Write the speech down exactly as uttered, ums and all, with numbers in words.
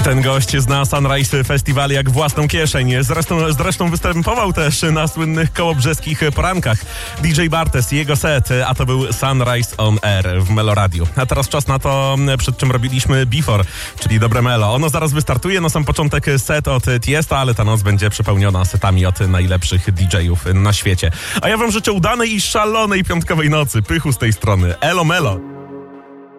Ten gość zna Sunrise Festival jak własną kieszeń. Zresztą, zresztą występował też na słynnych kołobrzeskich porankach. D J Bartes i jego set, a to był Sunrise on Air w Meloradiu. A teraz czas na to, przed czym robiliśmy Before, czyli Dobre Melo. Ono zaraz wystartuje, na sam początek set od Tiesta, ale ta noc będzie przepełniona setami od najlepszych D J ów na świecie. A ja wam życzę udanej i szalonej piątkowej nocy. Pychu z tej strony. Elo Melo.